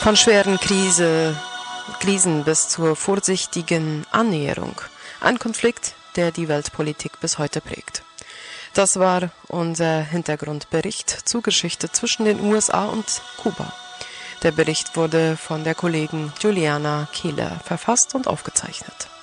Von schweren Krisen bis zur vorsichtigen Annäherung. Ein Konflikt, der die Weltpolitik bis heute prägt. Das war unser Hintergrundbericht zur Geschichte zwischen den USA und Kuba. Der Bericht wurde von der Kollegin Juliana Kehler verfasst und aufgezeichnet.